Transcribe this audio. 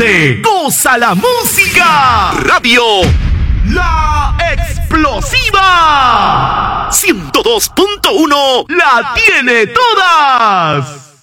tarde. ¡Goza la música! Radio La Explosiva 102.1 la tiene todas.